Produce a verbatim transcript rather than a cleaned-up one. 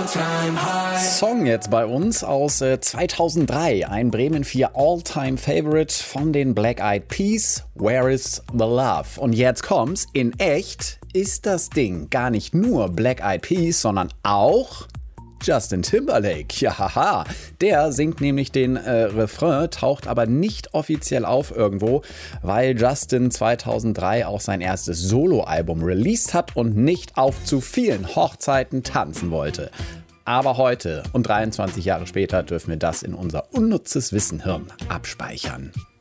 Song jetzt bei uns aus äh, zweitausenddrei, ein Bremen vier All-Time-Favorite von den Black Eyed Peas, Where is the Love? Und jetzt kommt's, in echt ist das Ding gar nicht nur Black Eyed Peas, sondern auch Justin Timberlake. Ja, haha. Der singt nämlich den äh, Refrain, taucht aber nicht offiziell auf irgendwo, weil Justin zweitausenddrei auch sein erstes Soloalbum released hat und nicht auf zu vielen Hochzeiten tanzen wollte. Aber heute und dreiundzwanzig Jahre später dürfen wir das in unser unnutzes Wissenhirn abspeichern.